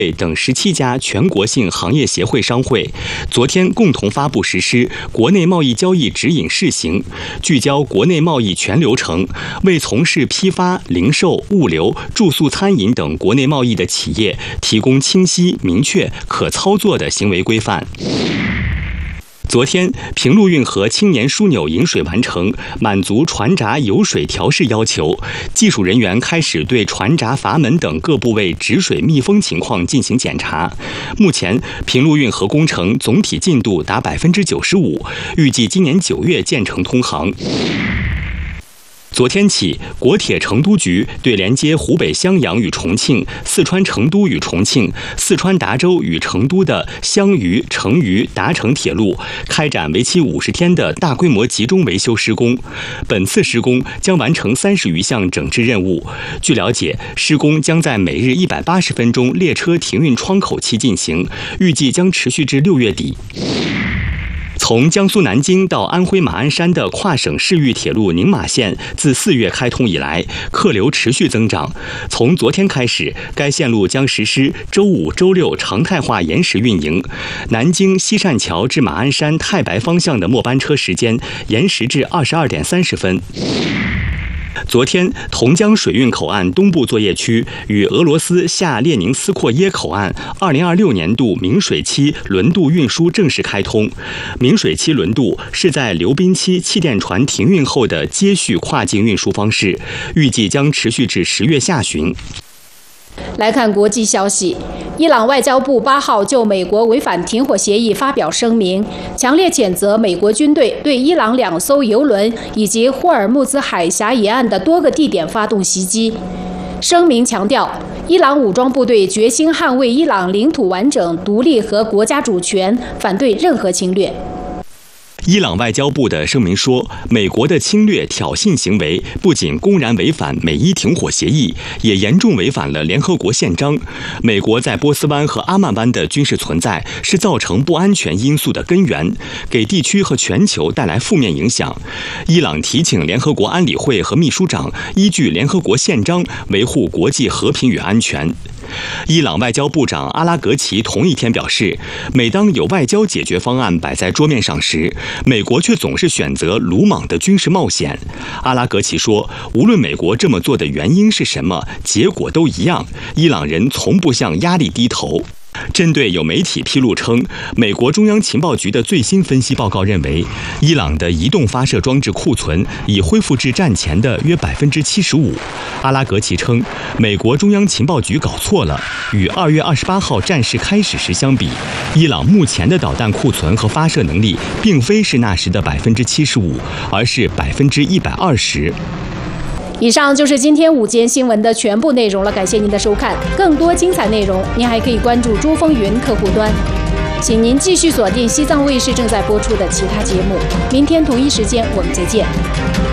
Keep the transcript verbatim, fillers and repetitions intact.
等十七家全国性行业协会商会昨天共同发布实施国内贸易交易指引试行，聚焦国内贸易全流程，为从事批发、零售、物流、住宿、餐饮等国内贸易的企业提供清晰、明确、可操作的行为规范。昨天，平陆运河青年枢纽引水完成，满足船闸有水调试要求，技术人员开始对船闸阀门等各部位止水密封情况进行检查。目前，平陆运河工程总体进度达百分之九十五，预计今年九月建成通航。昨天起，国铁成都局对连接湖北襄阳与重庆、四川成都与重庆、四川达州与成都的襄渝、成渝、达成铁路开展为期五十天的大规模集中维修施工。本次施工将完成三十余项整治任务。据了解，施工将在每日一百八十分钟列车停运窗口期进行，预计将持续至六月底。从江苏南京到安徽马鞍山的跨省市域铁路宁马线自四月开通以来，客流持续增长。从昨天开始，该线路将实施周五、周六常态化延时运营。南京西善桥至马鞍山太白方向的末班车时间延时至二十二点三十分。昨天，同江水运口岸东部作业区与俄罗斯下列宁斯阔耶口岸二零二六年度明水期轮渡运输正式开通。明水期轮渡是在流冰期气垫船停运后的接续跨境运输方式，预计将持续至十月下旬。 来看国际消息，伊朗外交部八号就美国违反停火协议发表声明，强烈谴责美国军队对伊朗两艘油轮以及霍尔木兹海峡沿岸的多个地点发动袭击。声明强调，伊朗武装部队决心捍卫伊朗领土完整、独立和国家主权，反对任何侵略。 伊朗外交部的声明说，美国的侵略挑衅行为不仅公然违反美伊停火协议，也严重违反了联合国宪章。美国在波斯湾和阿曼湾的军事存在是造成不安全因素的根源，给地区和全球带来负面影响。伊朗提请联合国安理会和秘书长依据联合国宪章维护国际和平与安全。伊朗外交部长阿拉格齐同一天表示，每当有外交解决方案摆在桌面上时，美国却总是选择鲁莽的军事冒险。阿拉格齐说，无论美国这么做的原因是什么，结果都一样，伊朗人从不向压力低头。针对有媒体披露称，美国中央情报局的最新分析报告认为，伊朗的移动发射装置库存已恢复至战前的约百分之七十五。阿拉格齐称，美国中央情报局搞错了，与二月二十八号战事开始时相比，伊朗目前的导弹库存和发射能力并非是那时的百分之七十五，而是百分之一百二十。 以上就是今天午间新闻的全部内容了，感谢您的收看。更多精彩内容，您还可以关注珠风云客户端。请您继续锁定西藏卫视正在播出的其他节目。明天同一时间我们再见。